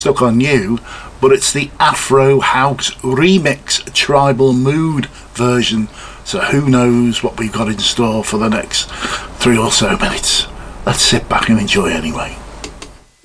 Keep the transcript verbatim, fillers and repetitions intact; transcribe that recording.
Stuck on You, but it's the Afro House Remix Tribal Mood version. So who knows what we've got in store for the next three or so minutes. Let's sit back and enjoy anyway.